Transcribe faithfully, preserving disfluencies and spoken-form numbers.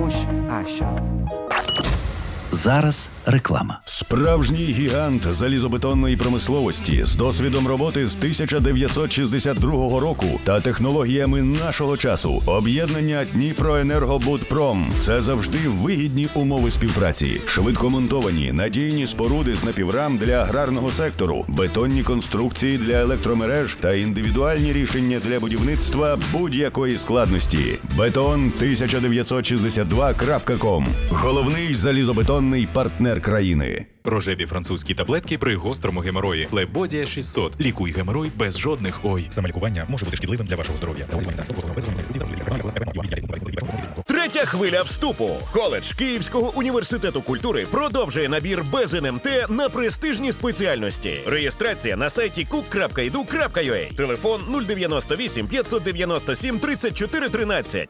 Тому що... А, що? Зараз реклама. Справжній гігант залізобетонної промисловості з досвідом роботи з тисяча дев'ятсот шістдесят другого року та технологіями нашого часу. Об'єднання Дніпроенергобудпром – це завжди вигідні умови співпраці. Швидкомонтовані, надійні споруди з напіврам для аграрного сектору, бетонні конструкції для електромереж та індивідуальні рішення для будівництва будь-якої складності. бетон тисяча дев'ятсот шістдесят два крапка ком. Головний залізобетонний партнер країни. Рожеві французькі таблетки при гострому геморої. Флебодія шістсот. Лікуй геморой без жодних ой. Самолікування може бути шкідливим для вашого здоров'я. Третя хвиля вступу. Коледж Київського університету культури продовжує набір без ен ем те на престижні спеціальності. Реєстрація на сайті кук крапка і ду крапка ю а. Телефон нуль дев'яносто вісім п'ятсот дев'яносто сім тридцять чотири тринадцять.